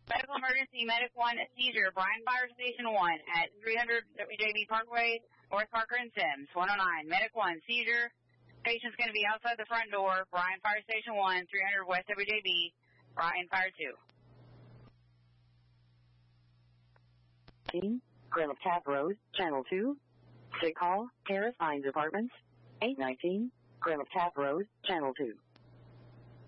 Medical emergency, Medic 1, seizure, Bryan Fire Station 1 at 300 WJB Parkway, North Parker and Sims, 109. Medic 1, seizure. Patient's going to be outside the front door, Bryan Fire Station 1, 300 West WJB, Bryan Fire 2. Grill of Cat Road, Channel 2. Sick call, Terrace Pines Apartments, 819, Grill of Cat Road, Channel 2.